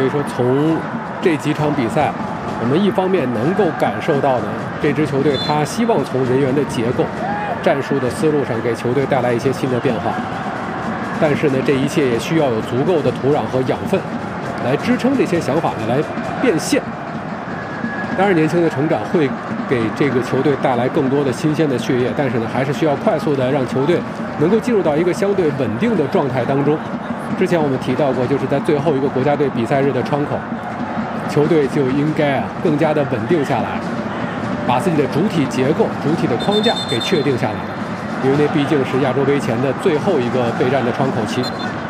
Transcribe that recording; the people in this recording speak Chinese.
所以说，从这几场比赛，我们一方面能够感受到呢，这支球队他希望从人员的结构、战术的思路上给球队带来一些新的变化。但是呢，这一切也需要有足够的土壤和养分，来支撑这些想法呢来变现。当然，年轻的成长会给这个球队带来更多的新鲜的血液，但是呢，还是需要快速的让球队能够进入到一个相对稳定的状态当中。之前我们提到过，就是在最后一个国家队比赛日的窗口，球队就应该更加的稳定下来，把自己的主体结构、主体的框架给确定下来，因为那毕竟是亚洲杯前的最后一个备战的窗口期。